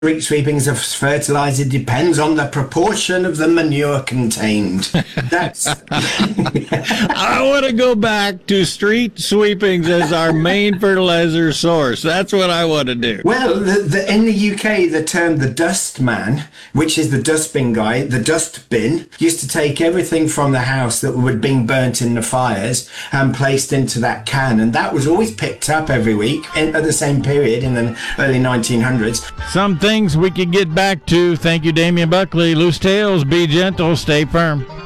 Street sweepings of fertilizer depends on the proportion of the manure contained. That's. I want to go back to street sweepings as our main fertilizer source. That's what I want to do. Well, in the UK, the term the dust man, which is the dustbin guy, the dust bin, used to take everything from the house that would be burnt in the fires and placed into that can. And that was always picked up every week at the same period in the early 1900s. Some things we could get back to. Thank you, Damian Buckley. Loose tales, be gentle, stay firm.